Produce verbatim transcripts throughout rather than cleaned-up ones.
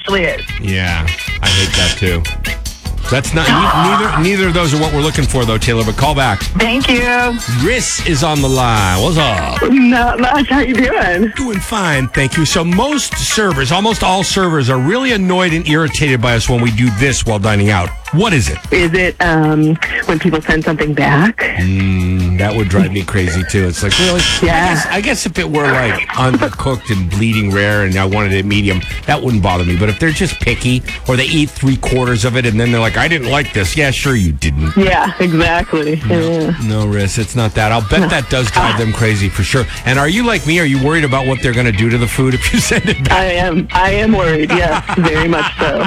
actually is. Yeah, I hate that too. That's not neither. Neither of those are what we're looking for, though, Taylor. But call back. Thank you. Riss is on the line. What's up? Not much. How you doing? Doing fine, thank you. So most servers, almost all servers, are really annoyed and irritated by us when we do this while dining out. What is it? Is it um, when people send something back? Mm, that would drive me crazy, too. It's like, really? Yeah. I guess, I guess if it were, like, undercooked and bleeding rare and I wanted it medium, that wouldn't bother me. But if they're just picky or they eat three-quarters of it and then they're like, I didn't like this. Yeah, sure you didn't. Yeah, exactly. No, Yeah. no Riss, it's not that. I'll bet No. that does drive them crazy for sure. And are you like me? Are you worried about what they're going to do to the food if you send it back? I am. I am worried. Yes, very much so.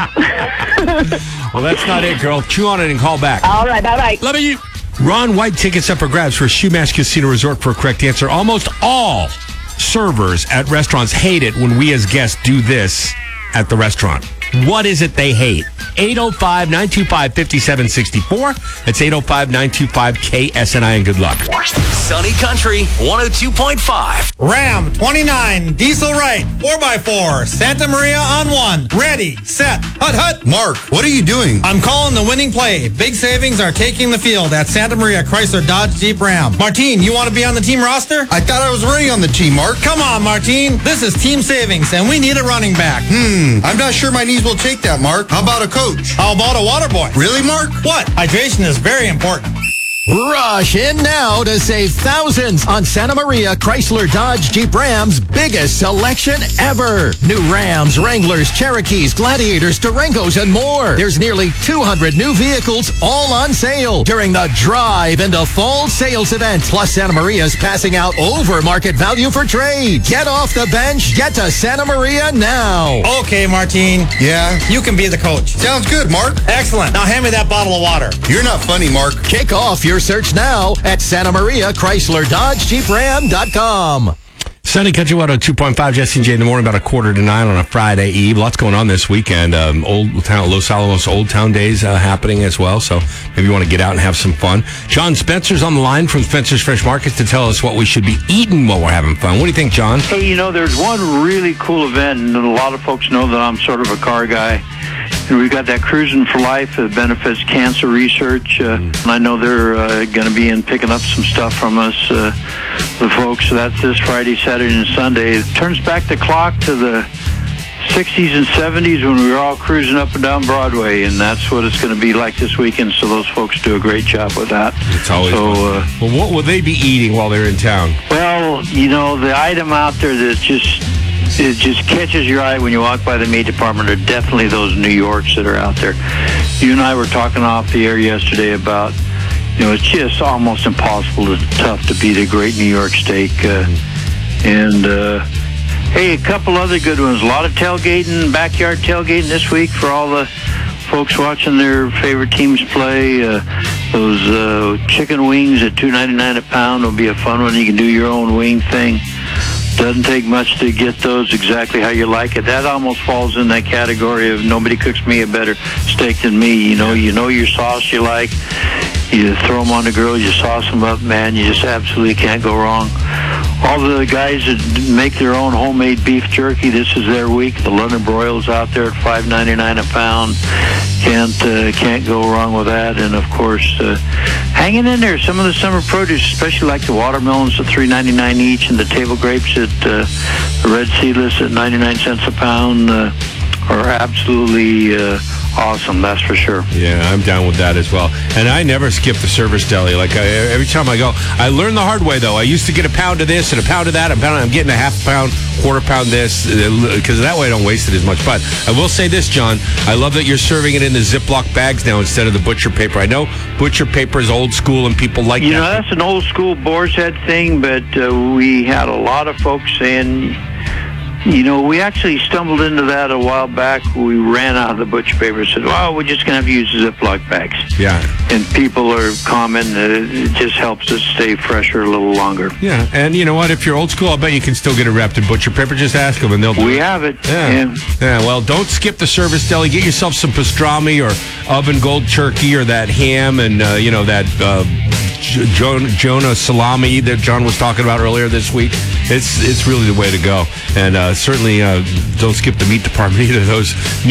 Well, that's not it, girl. Chew on it and call back. All right. Bye bye. Love you. Ron White tickets up for grabs for Shoemash Casino Resort for a correct answer. Almost all servers at restaurants hate it when we as guests do this at the restaurant. What is it they hate? eight oh five, nine two five, five seven six four. That's eight oh five, nine two five, K S N I, and good luck. Sunny Country one oh two point five. Ram twenty-nine, diesel right, four by four, Santa Maria on one. Ready, set, hut hut. Mark, what are you doing? I'm calling the winning play. Big savings are taking the field at Santa Maria Chrysler Dodge Jeep Ram. Martine, you want to be on the team roster? I thought I was already on the team, Mark. Come on, Martine. This is team savings, and we need a running back. Hmm, I'm not sure my knees will take that, Mark. How about a coach? How about a water boy? Really, Mark? What? Hydration is very important. Rush in now to save thousands on Santa Maria Chrysler Dodge Jeep Ram's biggest selection ever. New Rams, Wranglers, Cherokees, Gladiators, Durangos, and more. There's nearly two hundred new vehicles all on sale during the Drive into Fall sales event. Plus, Santa Maria's passing out over market value for trades. Get off the bench. Get to Santa Maria now. Okay, Martine. Yeah? You can be the coach. Sounds good, Mark. Excellent. Now hand me that bottle of water. You're not funny, Mark. Kick off your search now at Santa Maria Chrysler Dodge Jeep Ram dot com. Sunny Country one oh two point five, Jesse and Jay in the morning, about a quarter to nine on a Friday Eve. Lots going on this weekend. Um, Old Town, Los Alamos Old Town Days uh, happening as well, so maybe you want to get out and have some fun. John Spencer's on the line from Spencer's Fresh Markets to tell us what we should be eating while we're having fun. What do you think, John? Hey, you know, there's one really cool event, and a lot of folks know that I'm sort of a car guy. And we've got that Cruising for Life that benefits cancer research. Uh, mm. And I know they're uh, going to be in picking up some stuff from us, uh, the folks. So that's this Friday, Saturday, and Sunday. It turns back the clock to the sixties and seventies when we were all cruising up and down Broadway, and that's what it's going to be like this weekend. So those folks do a great job with that. It's always so. Uh, well, what will they be eating while they're in town? Well, you know, the item out there that just it just catches your eye when you walk by the meat department are definitely those New Yorks that are out there. You and I were talking off the air yesterday about, you know, it's just almost impossible to tough to beat a great New York steak. Uh, and, uh, hey, a couple other good ones. A lot of tailgating, backyard tailgating this week for all the folks watching their favorite teams play. Uh, those uh, chicken wings at two ninety-nine a pound will be a fun one. You can do your own wing thing. Doesn't take much to get those exactly how you like it. That almost falls in that category of nobody cooks me a better steak than me. You know, you know your sauce you like. You throw them on the grill, you sauce them up, man. You just absolutely can't go wrong. All the guys that make their own homemade beef jerky, this is their week. The London broil's out there at five ninety-nine a pound. Can't uh, can't go wrong with that. And of course, uh, hanging in there, some of the summer produce, especially like the watermelons at three ninety-nine each, and the table grapes at uh, the red seedless at ninety-nine cents a pound, uh, are absolutely uh, awesome. That's for sure. Yeah, I'm down with that as well. And I never skip the service deli. Like I, every time I go, I learn the hard way though. I used to get a pound of this and a pound of that. I'm, pound, I'm getting a half pound, quarter pound this, because that way I don't waste it as much. But I will say this, John. I love that you're serving it in the Ziploc bags now instead of the butcher paper. I know butcher paper is old school and people like you that. You know, that's an old school boar's head thing, but uh, we had a lot of folks saying, you know, we actually stumbled into that a while back. We ran out of the butcher paper and said, well, we're just going to have to use Ziploc bags. Yeah. And people are commenting that it just helps us stay fresher a little longer. Yeah, and you know what? If you're old school, I bet you can still get it wrapped in butcher paper. Just ask them and they'll do we it. We have it. Yeah. yeah. Yeah, well, don't skip the service deli. Get yourself some pastrami or oven gold turkey or that ham and, uh, you know, that uh, J- Jonah salami that John was talking about earlier this week. It's, it's really the way to go. And uh, certainly uh, don't skip the meat department either. Those